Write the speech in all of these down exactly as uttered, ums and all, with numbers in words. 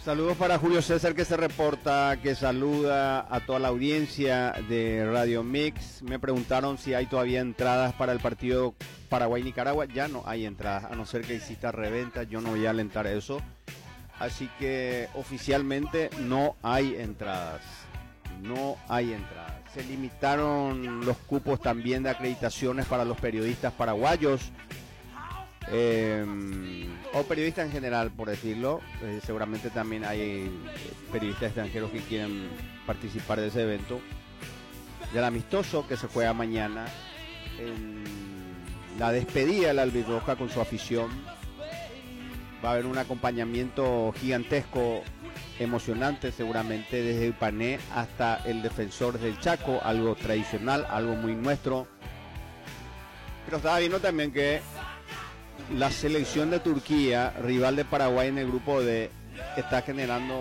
Saludos para Julio César que se reporta, que saluda a toda la audiencia de Radio Mix. Me preguntaron si hay todavía entradas para el partido Paraguay-Nicaragua. Ya no hay entradas, a no ser que exista reventa. Yo no voy a alentar eso. Así que oficialmente no hay entradas. No hay entradas. Se limitaron los cupos también de acreditaciones para los periodistas paraguayos. Eh, o periodistas en general, por decirlo. Eh, seguramente también hay periodistas extranjeros que quieren participar de ese evento. Del amistoso que se juega mañana. En la despedida del Albirroja con su afición. Va a haber un acompañamiento gigantesco, emocionante seguramente, desde Ipané hasta el Defensor del Chaco, algo tradicional, algo muy nuestro. Pero estaba viendo también que la selección de Turquía, rival de Paraguay en el grupo D, está generando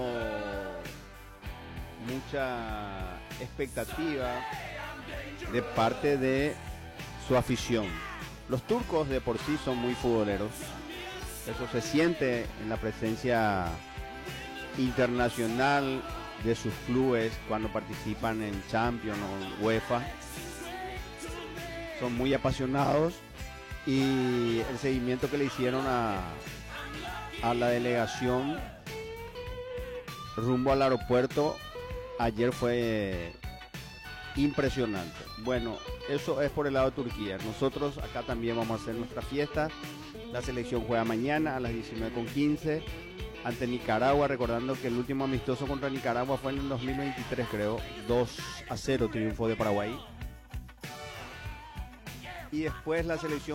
mucha expectativa de parte de su afición. Los turcos de por sí son muy futboleros. Eso se siente en la presencia internacional de sus clubes cuando participan en Champions o UEFA. Son muy apasionados y el seguimiento que le hicieron a, a la delegación rumbo al aeropuerto ayer fue impresionante. Bueno, eso es por el lado de Turquía. Nosotros acá también vamos a hacer nuestra fiesta. La selección juega mañana a las diecinueve con quince ante Nicaragua, recordando que el último amistoso contra Nicaragua fue en el dos mil veintitrés, creo. dos a cero triunfo de Paraguay. Y después la selección